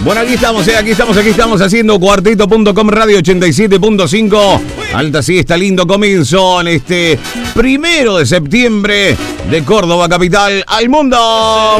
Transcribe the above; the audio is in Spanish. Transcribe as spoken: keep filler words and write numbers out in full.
Bueno, aquí estamos, eh, aquí estamos, aquí estamos haciendo cuarteto punto com Radio ochenta y siete punto cinco. Alta siesta, lindo comienzo en este primero de septiembre de Córdoba capital al mundo.